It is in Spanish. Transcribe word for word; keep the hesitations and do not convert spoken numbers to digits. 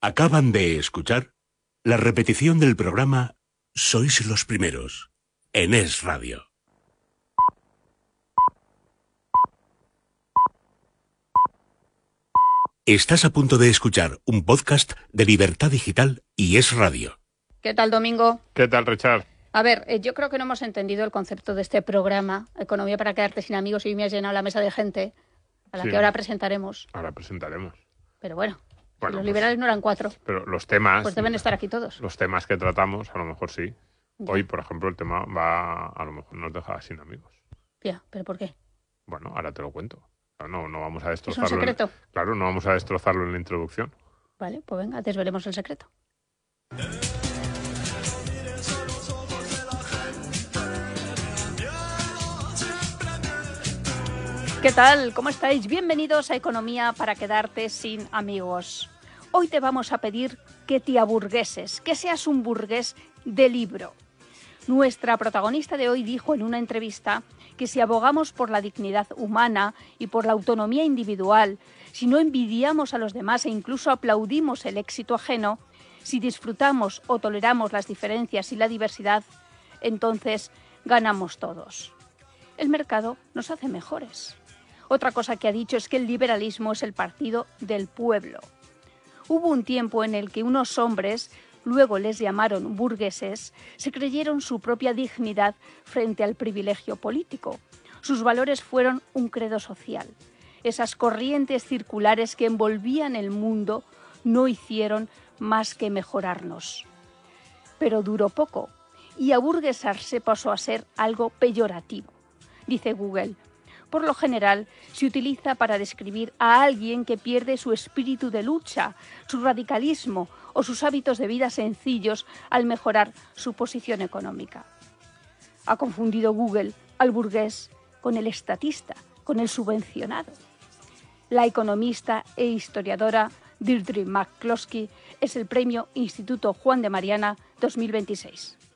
Acaban de escuchar la repetición del programa Sois los primeros, en Es Radio. Estás a punto de escuchar un podcast de Libertad Digital y Es Radio. ¿Qué tal, Domingo? ¿Qué tal, Richard? A ver, eh, yo creo que no hemos entendido el concepto de este programa, Economía para quedarte sin amigos, y hoy me has llenado la mesa de gente a la Sí. que ahora presentaremos. Ahora presentaremos. Pero bueno, Bueno, si los pues, liberales no eran cuatro, Pero los temas... pues deben estar aquí todos. Los temas que tratamos, a lo mejor sí. Ya. Hoy, por ejemplo, el tema va... A lo mejor nos deja sin amigos. Ya, ¿pero por qué? Bueno, ahora te lo cuento. No, no vamos a ¿Es un destrozarlo. en- secreto? Claro, no vamos a destrozarlo en la introducción. Vale, pues venga, desvelemos el secreto. ¿Qué tal? ¿Cómo estáis? Bienvenidos a Economía para quedarte sin amigos. Hoy te vamos a pedir que te aburgueses, que seas un burgués de libro. Nuestra protagonista de hoy dijo en una entrevista que si abogamos por la dignidad humana y por la autonomía individual, si no envidiamos a los demás e incluso aplaudimos el éxito ajeno, si disfrutamos o toleramos las diferencias y la diversidad, entonces ganamos todos. El mercado nos hace mejores. Otra cosa que ha dicho es que el liberalismo es el partido del pueblo. Hubo un tiempo en el que unos hombres, luego les llamaron burgueses, se creyeron su propia dignidad frente al privilegio político. Sus valores fueron un credo social. Esas corrientes circulares que envolvían el mundo no hicieron más que mejorarnos. Pero duró poco y aburguesarse pasó a ser algo peyorativo. Dice Google: por lo general, se utiliza para describir a alguien que pierde su espíritu de lucha, su radicalismo o sus hábitos de vida sencillos al mejorar su posición económica. Ha confundido Google al burgués con el estatista, con el subvencionado. La economista e historiadora Deirdre McCloskey es el premio Instituto Juan de Mariana dos mil veintiséis.